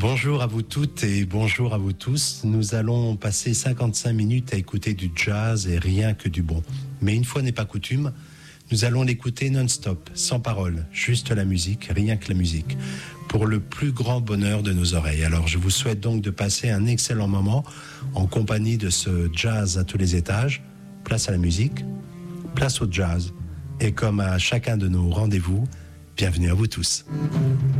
Bonjour à vous toutes et bonjour à vous tous. Nous allons passer 55 minutes à écouter du jazz et rien que du bon. Mais une fois n'est pas coutume, nous allons l'écouter non-stop, sans parole, juste la musique, rien que la musique, pour le plus grand bonheur de nos oreilles. Alors je vous souhaite donc de passer un excellent moment en compagnie de ce jazz à tous les étages. Place à la musique, place au jazz. Et comme à chacun de nos rendez-vous, bienvenue à vous tous.